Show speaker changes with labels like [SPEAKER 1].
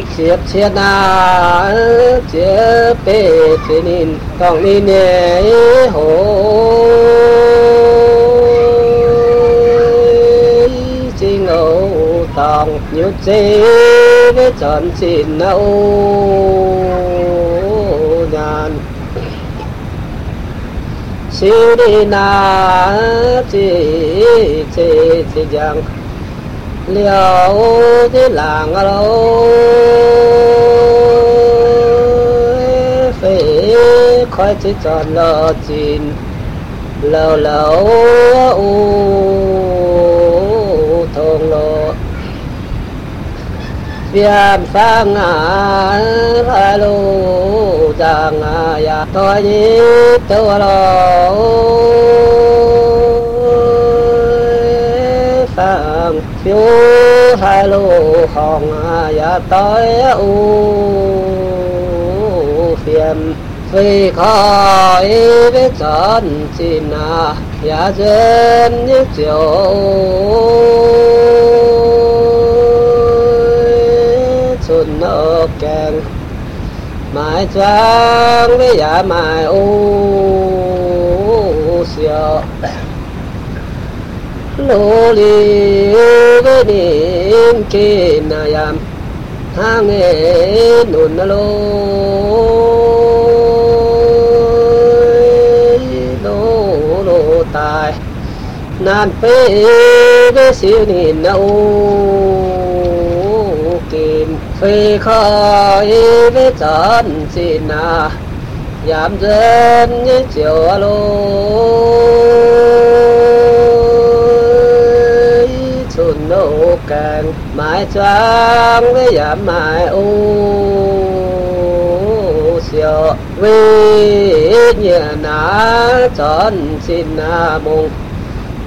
[SPEAKER 1] chiếc chiếc na chiếc bê thế nên còn đi nè hồ chi ngầu tòng như chê với tròn chín nâu nhàn siêu đi na chỉ rằng liều thế làng lâu phải khỏi chỉ tròn lờ chín lâu lâu thong lo viêm phang hai lô giang ya tôi nhí tôi lo phang phiêu hai lô hồng ya tôi phiêm vì khỏi biết chọn chín ya dân như chiều xuân ở kèn mãi trắng với giá mãi xìa lô li với niềm kín yam hàng nghề nôn lô tài nan phê với siêu nhìn nâu kim phê khói với tròn xin giảm dân như chiều lô xuân nô càng mãi choáng với giảm mãi siêu vì nhà ná tròn xin mong